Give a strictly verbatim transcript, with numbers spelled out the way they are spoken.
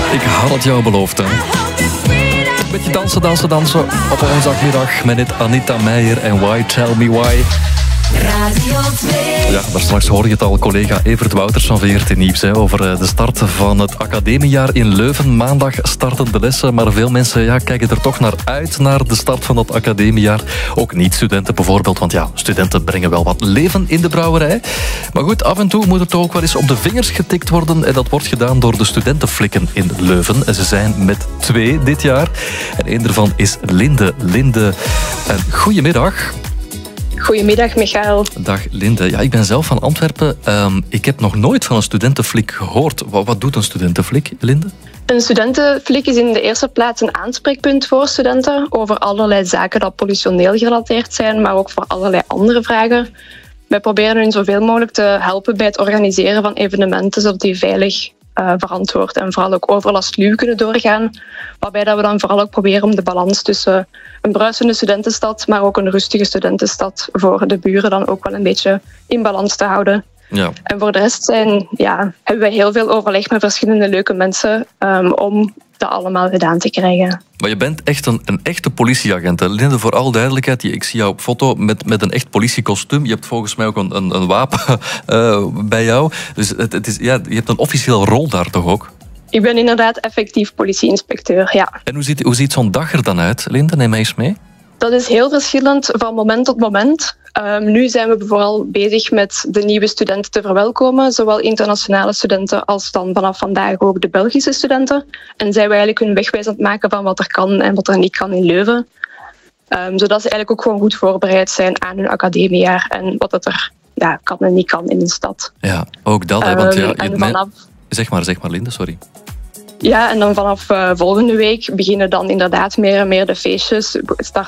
Ik had het jou beloofd, hè. Een beetje dansen, dansen, dansen op een woensdagmiddag met dit Anita Meijer en Why Tell Me Why. Radio twee. Ja, daar straks hoor je het al, collega Evert Wouters van V R T Nieuws hè, over de start van het academiejaar in Leuven. Maandag starten de lessen, maar veel mensen ja, kijken er toch naar uit, naar de start van dat academiejaar. Ook niet-studenten bijvoorbeeld, want ja, studenten brengen wel wat leven in de brouwerij. Maar goed, af en toe moet er toch ook wel eens op de vingers getikt worden. En dat wordt gedaan door de studentenflikken in Leuven. En ze zijn met twee dit jaar. En een daarvan is Linde. Linde, een goedemiddag. Goedemiddag, Michael. Dag Linde. Ja, ik ben zelf van Antwerpen. Um, ik heb nog nooit van een studentenflik gehoord. Wat, wat doet een studentenflik, Linde? Een studentenflik is in de eerste plaats een aanspreekpunt voor studenten over allerlei zaken dat politioneel gerelateerd zijn, maar ook voor allerlei andere vragen. Wij proberen hun zoveel mogelijk te helpen bij het organiseren van evenementen, zodat die veilig uh, verantwoord en vooral ook overlastluw kunnen doorgaan. Waarbij dat we dan vooral ook proberen om de balans tussen een bruisende studentenstad, maar ook een rustige studentenstad voor de buren dan ook wel een beetje in balans te houden. Ja. En voor de rest zijn, ja, hebben wij heel veel overleg met verschillende leuke mensen um, om dat allemaal gedaan te krijgen. Maar je bent echt een, een echte politieagent. Hè? Linde, voor alle duidelijkheid, ik zie jou op foto met, met een echt politiekostuum. Je hebt volgens mij ook een, een, een wapen uh, bij jou. Dus het, het is, ja, je hebt een officiële rol daar toch ook? Ik ben inderdaad effectief politieinspecteur, ja. En hoe ziet, hoe ziet zo'n dag er dan uit, Linde? Neem mij eens mee. Dat is heel verschillend van moment tot moment. Um, nu zijn we vooral bezig met de nieuwe studenten te verwelkomen, zowel internationale studenten als dan vanaf vandaag ook de Belgische studenten. En zijn we eigenlijk hun wegwijs aan het maken van wat er kan en wat er niet kan in Leuven. Um, zodat ze eigenlijk ook gewoon goed voorbereid zijn aan hun academiejaar en wat het er ja, kan en niet kan in een stad. Ja, ook dat. Hè, want ja, um, je, en mijn... vanaf... Zeg maar, zeg maar, Linde, sorry. Ja, en dan vanaf uh, volgende week beginnen dan inderdaad meer en meer de feestjes. Start